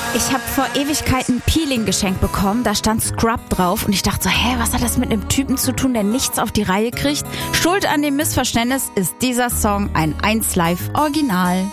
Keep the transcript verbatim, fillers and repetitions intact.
Ich habe vor Ewigkeiten Peeling geschenkt bekommen, da stand Scrub drauf und ich dachte so, hä, was hat das mit einem Typen zu tun, der nichts auf die Reihe kriegt? Schuld an dem Missverständnis ist dieser Song ein eins Live Original.